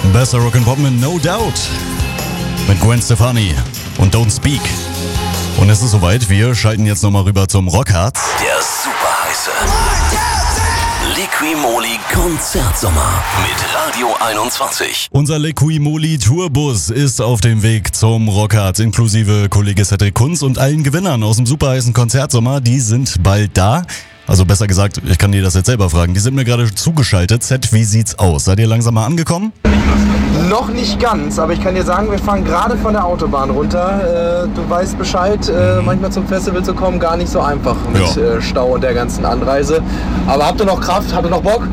Besser Rock'n'Pop mit No Doubt. Mit Gwen Stefani und Don't Speak. Und es ist soweit, wir schalten jetzt nochmal rüber zum Rockharz. Der super heiße Liqui-Moly Konzertsommer mit Radio 21. Unser Liqui-Moly Tourbus ist auf dem Weg zum Rockharz, inklusive Kollege Cedric Kunz und allen Gewinnern aus dem super heißen Konzertsommer. Die sind bald da. Also besser gesagt, ich kann dir das jetzt selber fragen. Die sind mir gerade zugeschaltet. Zed, wie sieht's aus? Seid ihr langsam mal angekommen? Noch nicht ganz, aber ich kann dir sagen, wir fahren gerade von der Autobahn runter. Du weißt Bescheid, manchmal zum Festival zu kommen, gar nicht so einfach mit Stau und der ganzen Anreise. Aber habt ihr noch Kraft? Habt ihr noch Bock?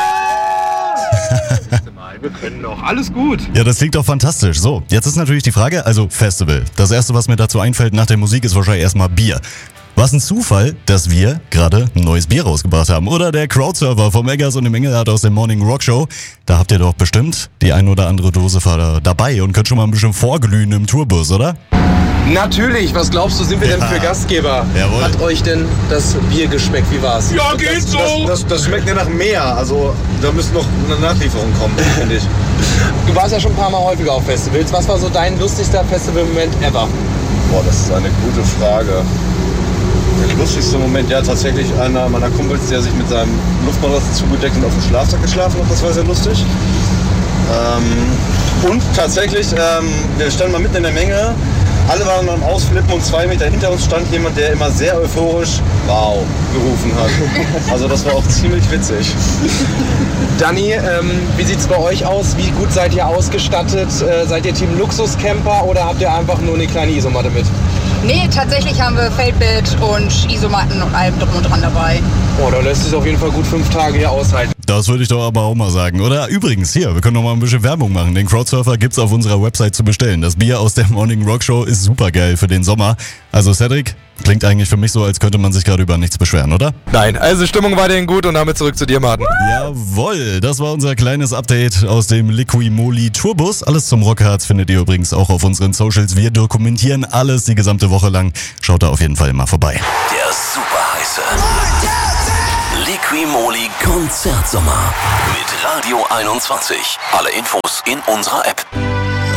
Wir können noch. Alles gut. Ja, das klingt doch fantastisch. So, jetzt ist natürlich die Frage, also Festival. Das erste, was mir dazu einfällt nach der Musik, ist wahrscheinlich erstmal Bier. Was ein Zufall, dass wir gerade ein neues Bier rausgebracht haben. Oder der Crowdsurfer vom Eggers und dem Engelhardt aus der Morning Rock Show. Da habt ihr doch bestimmt die ein oder andere Dose dabei und könnt schon mal ein bisschen vorglühen im Tourbus, oder? Natürlich, was glaubst du, sind wir denn für Gastgeber? Jawohl. Hat euch denn das Bier geschmeckt? Wie war's? Ja, geht so. Das schmeckt ja nach mehr. Also da müsste noch eine Nachlieferung kommen, finde ich. Du warst ja schon ein paar Mal häufiger auf Festivals. Was war so dein lustigster Festivalmoment ever? Boah, das ist eine gute Frage. Der lustigste Moment, ja, tatsächlich einer meiner Kumpels, der sich mit seinem Luftmatratze zugedeckt und auf dem Schlafsack geschlafen hat, das war sehr lustig. Und tatsächlich, wir standen mal mitten in der Menge, alle waren am Ausflippen und 2 Meter hinter uns stand jemand, der immer sehr euphorisch wow gerufen hat. Also das war auch ziemlich witzig. Dani, wie sieht's bei euch aus? Wie gut seid ihr ausgestattet? Seid ihr Team Luxuscamper oder habt ihr einfach nur eine kleine Isomatte mit? Nee, tatsächlich haben wir Feldbett und Isomatten und allem drum und dran dabei. Oh, da lässt es auf jeden Fall gut 5 Tage hier aushalten. Das würde ich doch aber auch mal sagen, oder? Übrigens, hier, wir können noch mal ein bisschen Werbung machen. Den Crowdsurfer gibt's auf unserer Website zu bestellen. Das Bier aus der Morning Rock Show ist super geil für den Sommer. Also Cedric, klingt eigentlich für mich so, als könnte man sich gerade über nichts beschweren, oder? Nein, also Stimmung war denen gut und damit zurück zu dir, Martin. Jawohl, das war unser kleines Update aus dem Liqui-Moly Tourbus. Alles zum Rockharz findet ihr übrigens auch auf unseren Socials. Wir dokumentieren alles die gesamte Woche lang. Schaut da auf jeden Fall mal vorbei. Der super heiße Liqui-Moly Konzertsommer mit Radio 21. Alle Infos in unserer App.